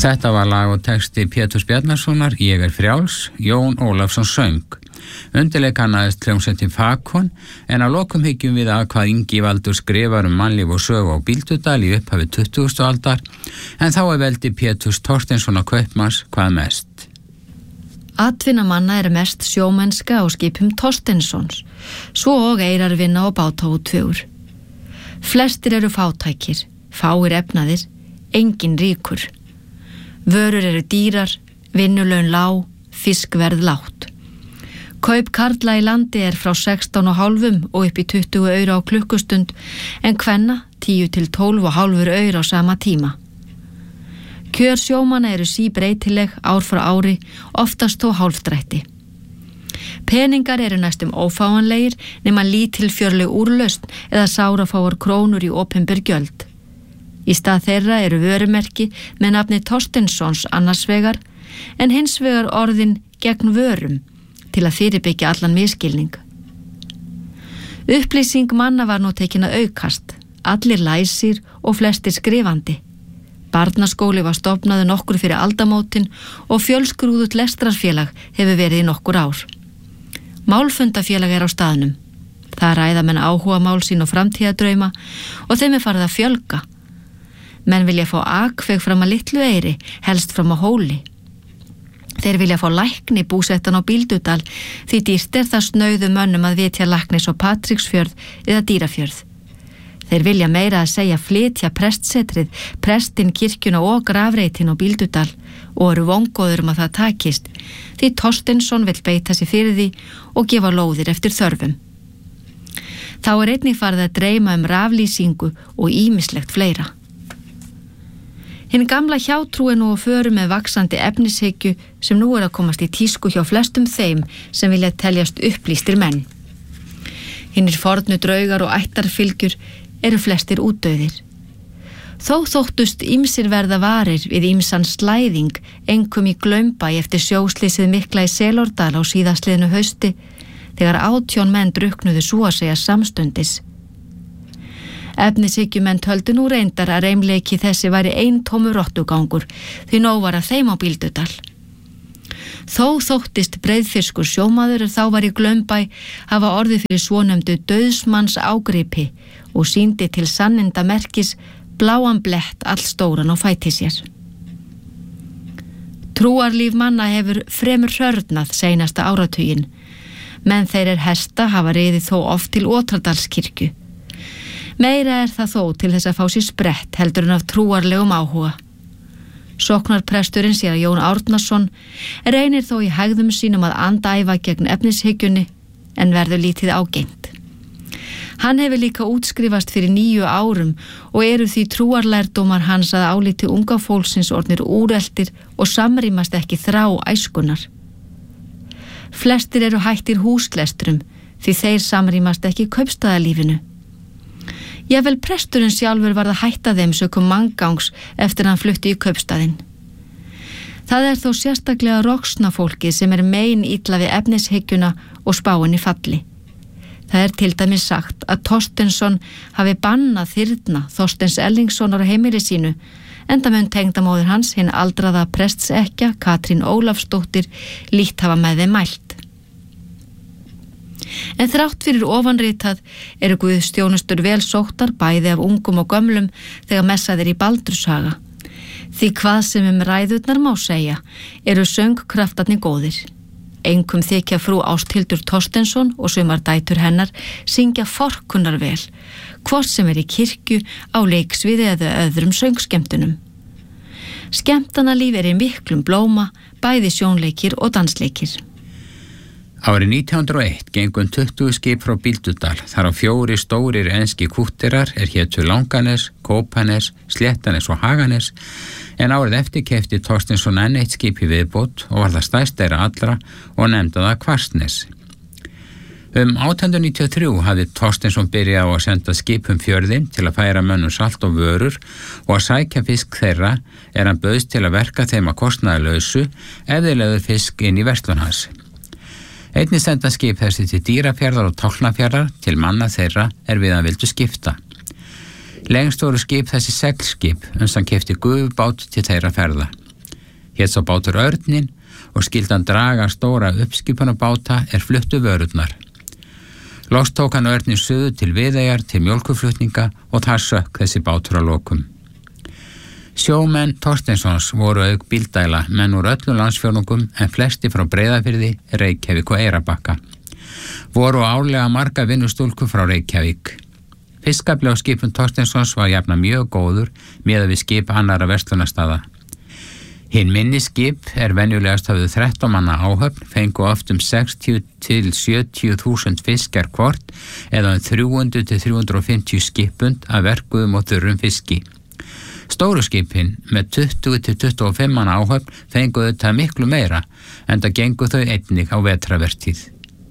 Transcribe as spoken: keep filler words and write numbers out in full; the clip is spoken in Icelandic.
Þetta var lag og texti Péturs Bjarnasonar, Ég er frjáls, Jón Ólafsson söng. Undirleik kannaðist hljómsveitin Fakon, en að lokum hyggjum við að hvað Ingivaldur skrifar um mannlíf og sögu á Bíldudal í upphafi tuttugustu aldar, en þá er veldi Péturs Thorsteinssonar kaupmanns hvað mest. Atvinnamanna er mest sjómennska á skipum Thorsteinssons, svo og eirarvinna og bátháutvegur. Flestir eru fátækir, fáir efnaðir, engin ríkur. Vörur eru dýrar, vinnulaun lág, fiskverð lágt. Kaup karla í landi er frá sextán og hálfum og upp í tuttugu aura á klukkustund, en kvenna tíu til tólf og hálfur aura á sama tíma. Kjör sjómanna eru síbreytileg ár frá ári, oftast þó hálfdrætti. Peningar eru næstum ófáanlegir nema lítilfjörleg úrlausn eða sárafáar krónur í opinber gjöld. Í stað þeirra eru vörumerki með nafni Thorsteinssons annars vegar, en hins vegar orðin gegn vörum til að fyrirbyggja allan misskilning. Upplýsing manna var nú tekin að aukast, allir læsir og flestir skrifandi. Barnaskóli var stofnaður nokkur fyrir aldamótin og fjölskrúðut lestrarfélag hefur verið í nokkur ár. Málfundafélag er á staðnum. Það ræða menn áhuga mál sín og framtíðadrauma og þeim er farið að fjölga. Menn vilja fá akveg fram að litlu eyri, helst fram að hóli. Þeir vilja fá lækni búsettan á Bíldudal, því dýrt er það snauðu mönnum að vitja læknis á Patreksfjörð eða Dýrafjörð. Þeir vilja meira að segja flytja prestsetrið, prestin, kirkjuna og grafreitin á Bíldudal og eru vongóður um að það takist, því Thorsteinsson vill beita sig fyrir því og gefa lóðir eftir þörfum. Þá er einnig farið að dreyma um raflýsingu og ýmislegt fleira. Hinn gamla hjátrú er nú að föru með vaxandi efnishyggju sem nú er að komast í tísku hjá flestum þeim sem vilja teljast upplýstir menn. Hinnir fornu draugar og ættarfylgjur eru flestir útdauðir. Þó þóttust ýmsir verða varir við ýmsan slæðing, einkum í Glaumbæ eftir sjóslysið mikla í Selordal á síðastliðnu hausti, þegar átján menn drukknuðu svo að segja samstundis. Efnishyggjumenn töldu nú reyndar að reimleiki þessi væri eintómur rottugangur, því nóg var að þeim á Bíldudal. Þó þóttist breiðfirskur sjómaður þá var í Glaumbæ hafa orðið fyrir svonefndu dauðsmanns ágripi og sýndi til sanninda merkis bláan blett allstóran á fæti sér. Trúarlíf manna hefur fremur hrörnað seinasta áratuginn, menn þeir er hesta hafa riðið þó oft til Otradalskirkju. Meira er það þó til þess að fá sér sprett heldur en af trúarlegum áhuga. Sóknarpresturinn séra Jón Árnason reynir þó í hægðum sínum að andæfa gegn efnishyggjunni en verður lítið ágengt. Hann hefur líka útskrifast fyrir níu árum og eru því trúarlærdómar hans að áliti unga fólksins orðnir úreltir og samrýmast ekki þrá æskunar. Flestir eru hættir húslestrum því þeir samrýmast ekki kaupstaðalífinu. Jafnvel presturinn sjálfur varð að hætta þeim sökum manngangs eftir hann flutti í kaupstaðinn. Það er þó sérstaklega roksna fólkið sem er mein illa við efnishyggjuna og spáin í falli. Það er til dæmis sagt að Thorsteinsson hafi bannað þyrna Þorsteins Erlingssonar á heimili sínu, enda mun tengdamóðir hans, hinn aldraða prestsekkja Katrín Ólafsdóttir, lítt hafa með þeim mælt. En þrátt fyrir ofanritað eru guðstjónustur vel sóttar bæði af ungum og gömlum þegar messað er í Baldurshaga. Því hvað sem um ræðurnar má segja eru söngkraftarnir góðir. Einkum þykja frú Ásthildur Thorsteinsson og sumar dætur hennar syngja forkunnar vel, hvort sem er í kirkju, á leiksviði eða öðrum söngskemmtunum. Skemmtanalíf er í miklum blóma, bæði sjónleikir og dansleikir. Árið nítján hundruð og eitt gengu tuttugu skip frá Bíldudal, þar á fjóri stórir enski kútterar er hétu Langanes, Kópanes, Sléttanes og Haganes, en árið eftir keypti Thorsteinsson enn eitt skip í viðbót og var það stærst þeirra allra og nefndi það Hvarsnes. Um átján hundruð níutíu og þrjú hafði Thorsteinsson byrjað á að senda skipum fjörðin til að færa mönnum salt og vörur og að sækja fisk þeirra er hann bauðst til að verka þeim að kostnaðarlausu ef þeir legðu fisk inn í verslun hans. Einnig senda skip þessi til Dýrafjarðar og Tálknafjarðar til manna þeirra er við að vildu skipta. Lengst voru skip þessi seglskip uns hann keypti gufubát til þeirra ferða. Hét sá bátur Örnin og skildan draga stóra uppskipunarbáta er fluttu vörurnar. Loks tók hann Örnin suður til Viðeyjar til mjólkurflutninga og þar sökk þessi bátur að lokum. Sjómenn Thorsteinssons voru auk bíldæla menn úr öllum landsfjórðungum en flesti frá Breiðafirði, Reykjavík og Eyrarbakka. Voru árlega marga vinnustúlkur frá Reykjavík. Fiskafli á skipum Thorsteinssons var jafna mjög góður miðað við skip annarra verslunarstaða. Hinn minni skip er venjulegast hafðu þrettán manna áhöfn, fengu oft um sextíu til sjötíu þúsund fiskar hvort eða um þrjú hundruð til þrjú hundruð og fimmtíu skipund af verkuðum og þurrum fiski. Stóru skipin með tuttugu til tuttugu og fimm manna áhöfn fengu þetta miklu meira, enda gengu þau einnig á vetrarvertíð.